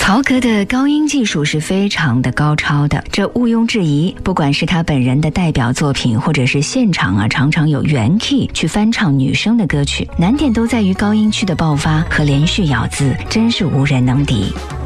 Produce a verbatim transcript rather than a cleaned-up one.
陶喆的高音技术是非常的高超的，这毋庸置疑。不管是他本人的代表作品，或者是现场啊，常常有原 key 去翻唱女生的歌曲，难点都在于高音区的爆发和连续咬字，真是无人能敌。